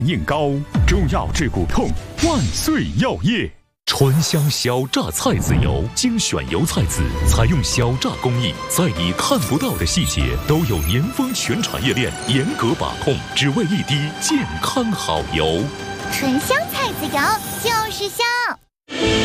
硬膏，中药治骨痛，万岁药业。 醇香小榨菜籽油，精选油菜籽，采用小榨工艺，在你看不到的细节都有年丰全产业链严格把控，只为一滴健康好油。 醇香菜籽油就是香。